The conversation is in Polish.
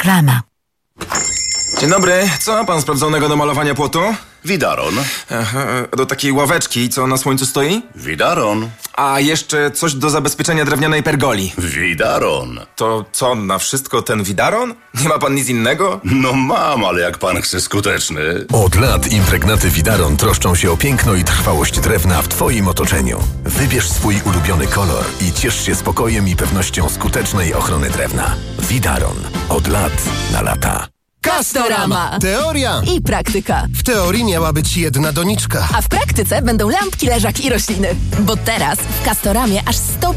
Reklama. Dzień dobry, co ma pan sprawdzonego do malowania płotu? Widaron. Aha, do takiej ławeczki, co na słońcu stoi? Widaron. A jeszcze coś do zabezpieczenia drewnianej pergoli. Widaron. To co, na wszystko ten widaron? Nie ma pan nic innego? No mam, ale jak pan chce skuteczny. Od lat impregnaty Widaron troszczą się o piękno i trwałość drewna w Twoim otoczeniu. Wybierz swój ulubiony kolor i ciesz się spokojem i pewnością skutecznej ochrony drewna. Widaron. Od lat na lata. Castorama. Teoria I praktyka. w teorii miała być jedna doniczka. A w praktyce będą lampki, leżaki i rośliny. Bo teraz w Castoramie aż 100